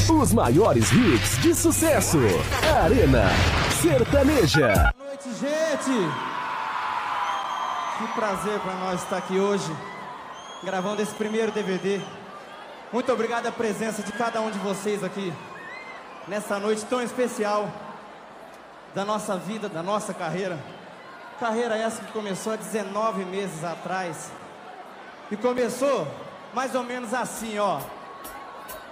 Os maiores hits de sucesso. Arena Sertaneja. Boa noite, gente. Que prazer para nós estar aqui hoje, gravando esse primeiro DVD. Muito obrigado a presença de cada um de vocês aqui, nessa noite tão especial da nossa vida, da nossa carreira. Carreira essa que começou há 19 meses atrás. E começou mais ou menos assim, ó.